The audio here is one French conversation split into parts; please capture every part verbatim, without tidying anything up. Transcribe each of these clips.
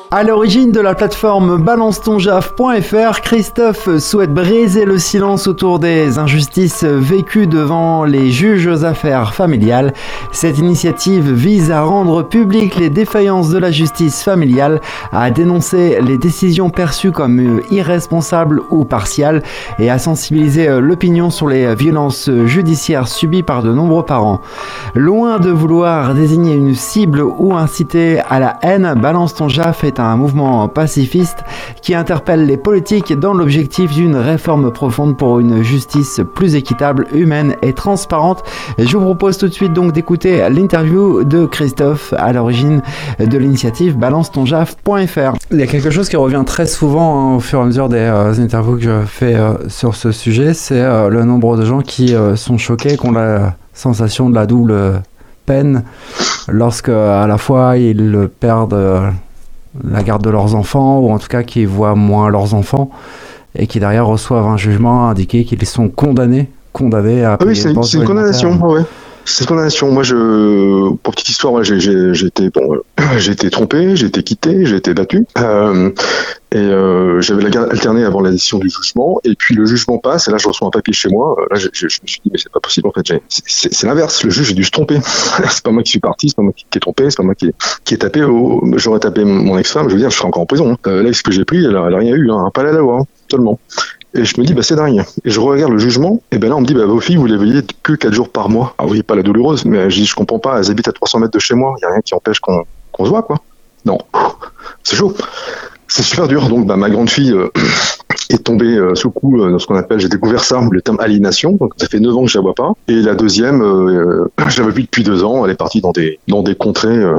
À l'origine de la plateforme balance ton jaf point f r, Christophe souhaite briser le silence autour des injustices vécues devant les juges aux affaires familiales. Cette initiative vise à rendre publiques les défaillances de la justice familiale, à dénoncer les décisions perçues comme irresponsables ou partiales et à sensibiliser l'opinion sur les violences judiciaires subies par de nombreux parents. Loin de vouloir désigner une cible ou inciter à la haine, Balance ton jaf est un mouvement pacifiste qui interpelle les politiques dans l'objectif d'une réforme profonde pour une justice plus équitable, humaine et transparente. Et je vous propose tout de suite donc d'écouter l'interview de Christophe à l'origine de l'initiative balance ton jaf point f r. Il y a quelque chose qui revient très souvent hein, au fur et à mesure des euh, interviews que je fais euh, sur ce sujet, c'est euh, le nombre de gens qui euh, sont choqués, qui ont la sensation de la double peine lorsque à la fois ils perdent euh, la garde de leurs enfants, ou en tout cas qui voient moins leurs enfants, et qui derrière reçoivent un jugement indiqué qu'ils sont condamnés, condamnés à payer. Oui, c'est, c'est une condamnation, ouais. C'est une condamnation. Moi, je, pour petite histoire, moi, j'ai, j'ai, j'ai été, bon, j'ai été trompé, j'ai été quitté, j'ai été battu. Euh, Et euh, j'avais la garde alternée avant la décision du jugement, et puis le jugement passe, et là je reçois un papier chez moi. Là je, je, je me suis dit mais c'est pas possible en fait. J'ai, c'est, c'est, c'est l'inverse, le juge a dû se tromper. C'est pas moi qui suis parti, c'est pas moi qui, qui est trompé, c'est pas moi qui est, qui est tapé. Au, j'aurais tapé mon ex-femme, je veux dire, je serais encore en prison. Hein. Euh, là ce que j'ai pris, elle a, elle a rien eu, hein, un palais à la loi hein, seulement. Et je me dis bah c'est dingue. Et je regarde le jugement, et ben là on me dit bah vos filles vous les voyez que quatre jours par mois. Ah oui, pas la douloureuse, mais je dis je comprends pas, elles habitent à trois cents mètres de chez moi, il y a rien qui empêche qu'on, qu'on se voit quoi. Non, c'est chaud. C'est super dur. Donc, bah, ma grande fille euh, est tombée euh, sous le coup euh, dans ce qu'on appelle, j'ai découvert ça, le terme aliénation. Donc, ça fait neuf ans que je la vois pas. Et la deuxième, euh, je la vois plus depuis deux ans. Elle est partie dans des dans des contrées, euh,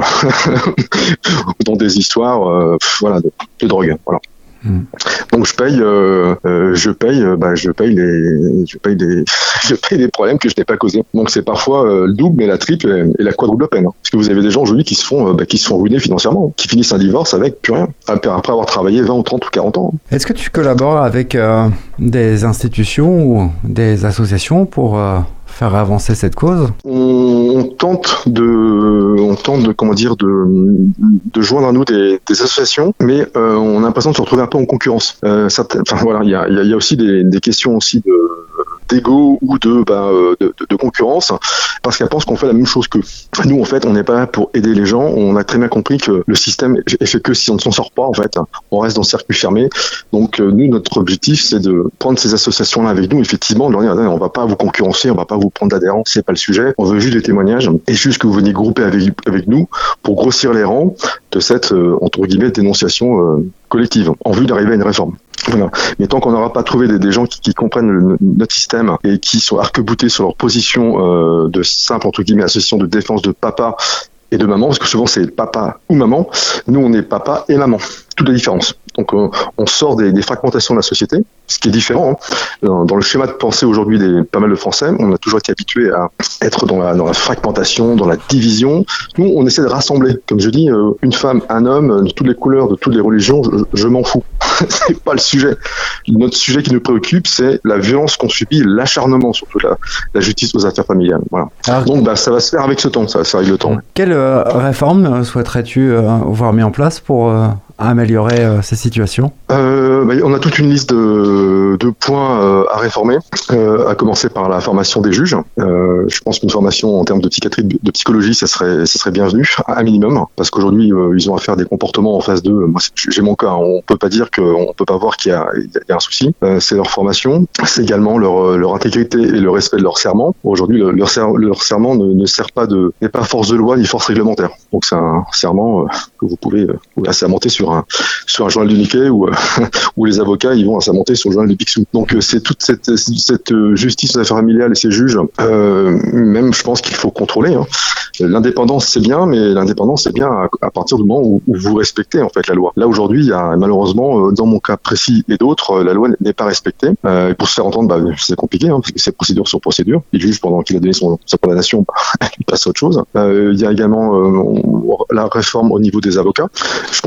dans des histoires, euh, voilà, de, de drogue. Voilà. Donc je paye, euh, euh, je paye, euh, bah, je paye les, je paye des, je paye des problèmes que je n'ai pas causés. Donc c'est parfois euh, le double, mais la triple et, et la quadruple peine. Hein. Parce que vous avez des gens aujourd'hui qui se font, euh, bah, qui se font ruiner financièrement, qui finissent un divorce avec plus rien, après avoir travaillé vingt ou trente ou quarante ans. Est-ce que tu collabores avec euh, des institutions ou des associations pour euh, faire avancer cette cause? on, on tente de, on tente de, comment dire, de, de joindre à nous des, des associations, mais euh, on a l'impression de se retrouver un peu en concurrence. Euh, certaines, enfin voilà, il y a, il y a aussi des, des questions aussi de d'ego ou de, bah, de, de, de concurrence, parce qu'elle pense qu'on fait la même chose qu'eux. Nous, en fait, on n'est pas là pour aider les gens. On a très bien compris que le système est fait que si on ne s'en sort pas, en fait, on reste dans le circuit fermé. Donc, nous, notre objectif, c'est de prendre ces associations-là avec nous, effectivement, de leur dire, on va pas vous concurrencer, on va pas vous prendre d'adhérents, c'est pas le sujet. On veut juste des témoignages et juste que vous veniez grouper avec, avec nous pour grossir les rangs de cette, euh, entre guillemets, dénonciation euh, collective, en vue d'arriver à une réforme. Voilà. Mais tant qu'on n'aura pas trouvé des, des gens qui, qui comprennent le, notre système et qui sont arc-boutés sur leur position euh, de simple, entre guillemets, association de défense de papa et de maman, parce que souvent c'est papa ou maman, nous on est papa et maman, toute la différence. Donc on, on sort des, des fragmentations de la société, ce qui est différent. Hein. Dans, dans le schéma de pensée aujourd'hui des pas mal de Français, on a toujours été habitué à être dans la, dans la fragmentation, dans la division. Nous, on essaie de rassembler. Comme je dis, euh, une femme, un homme, de toutes les couleurs, de toutes les religions, je, je m'en fous. C'est pas le sujet. Notre sujet qui nous préoccupe, c'est la violence qu'on subit, l'acharnement surtout, la, la justice aux affaires familiales. Voilà. Alors, donc bah, ça va se faire avec ce temps, ça va se faire avec le temps. Quelle euh, réforme souhaiterais-tu euh, voir mis en place pour euh, améliorer euh, ces situations? euh, bah, On a toute une liste de, de points euh, à réformer, euh, à commencer par la formation des juges. Euh, je pense qu'une formation en termes de psychiatrie, de psychologie, ça serait, ça serait bienvenu, à minimum, parce qu'aujourd'hui, euh, ils ont à faire des comportements en phase deux. Moi, j'ai mon cas, on peut pas dire qu'on peut pas voir qu'il y a, il y a un souci. Euh, c'est leur formation, c'est également leur, leur intégrité et le respect de leur serment. Aujourd'hui, le, leur, ser, leur serment ne, ne sert pas de, n'est pas force de loi ni force réglementaire. Donc c'est un serment euh, que vous pouvez euh, assermenter sur un, sur un journal de Nikkei ou, euh, où les avocats ils vont assermenter sur le journal de Picsou. Donc euh, c'est toute cette, cette justice aux affaires familiales et ces juges, euh, même je pense qu'il faut contrôler. Hein. L'indépendance c'est bien, mais l'indépendance c'est bien à, à partir du moment où, où vous respectez en fait la loi. Là aujourd'hui, il y a malheureusement, dans mon cas précis et d'autres, la loi n'est pas respectée. Euh, pour se faire entendre, bah, c'est compliqué, hein, parce que c'est procédure sur procédure. Et le juge, pendant qu'il a donné son, sa condamnation, bah, il passe à autre chose. Euh, il y a également euh, la réforme au niveau des avocats. Je pense qu'aujourd'hui,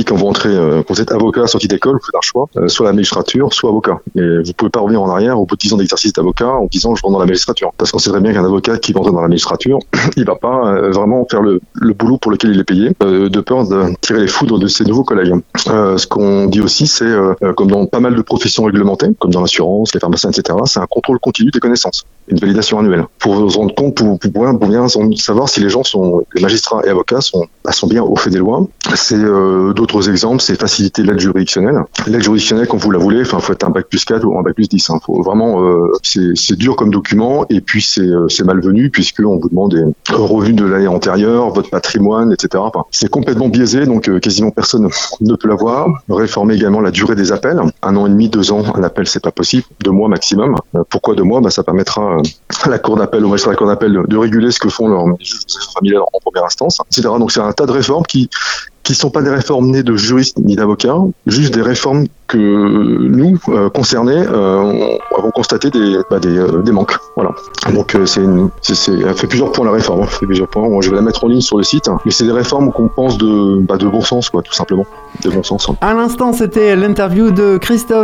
aujourd'hui, quand vous entrez, euh, quand vous êtes avocat sorti d'école, vous faites un choix, euh, soit la magistrature, soit avocat. Et vous pouvez pas revenir en arrière au bout de dix ans d'exercice d'avocat en disant je rentre dans la magistrature. Parce qu'on sait très bien qu'un avocat qui va entrer dans la magistrature, il va pas euh, vraiment faire le, le boulot pour lequel il est payé, euh, de peur de tirer les foudres de ses nouveaux collègues. Euh, ce qu'on dit aussi, c'est euh, comme dans pas mal de professions réglementées, comme dans l'assurance, les pharmaciens, et cetera, c'est un contrôle continu des connaissances, une validation annuelle. Pour vous rendre compte, pour, pour, pour, pour bien savoir si les gens sont, les magistrats et avocats sont, sont bien au fait des lois. C'est euh, d'autres exemples, c'est faciliter l'aide juridictionnelle. L'aide juridictionnelle, quand vous la voulez, enfin, faut être un bac plus quatre ou un bac plus dix. Hein. Faut vraiment, euh, c'est, c'est dur comme document, et puis c'est, euh, c'est malvenu puisque on vous demande des revenus de l'année antérieure, votre patrimoine, et cetera. Enfin, c'est complètement biaisé, donc euh, quasiment personne ne peut l'avoir. Réformer également la durée des appels. Un an et demi, deux ans, un appel, c'est pas possible. Deux mois maximum. Euh, pourquoi deux mois? Bah, ça permettra euh, à la cour d'appel, au magistrat de la cour d'appel, de, de réguler ce que font leurs juges familiales en première instance, et cetera. Donc c'est un tas de réformes qui qui sont pas des réformes nées de juristes ni d'avocats, juste des réformes que nous, euh, concernés, euh, avons constaté des, bah, des, euh, des manques. Voilà. Donc euh, c'est, une, c'est, c'est, elle fait plusieurs points la réforme. Hein. Fait plusieurs points. Moi, je vais la mettre en ligne sur le site, hein. Mais c'est des réformes qu'on pense de, bah, de bon sens, quoi, tout simplement, de bon sens. Hein. À l'instant, c'était l'interview de Christophe